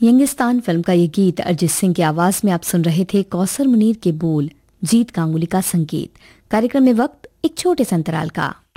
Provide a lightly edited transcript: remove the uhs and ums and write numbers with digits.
Youngistan film का ये गीत अरिजीत सिंह की आवाज में आप सुन रहे थे। कौसर मुनीर के बोल, जीत गांगुली का संगीत। कार्यक्रम में वक्त एक छोटे से अंतराल का।